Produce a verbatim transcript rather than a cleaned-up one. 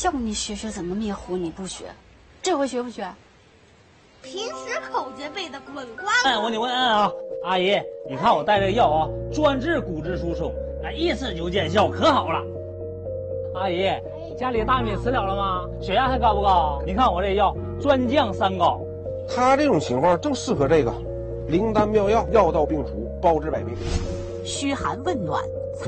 叫你学学怎么灭狐，你不学，这回学不学？ 平时口诀背的滚瓜烂熟。 哎，我你问啊，阿姨，你看我带这个药啊，专治骨质疏松，哎，一吃就见效，可好了。阿姨，家里大米吃了了吗？血压还高不高？你看我这药专降三高。 他这种情况正适合这个灵丹妙药，药到病除，包治百病。 嘘寒问暖。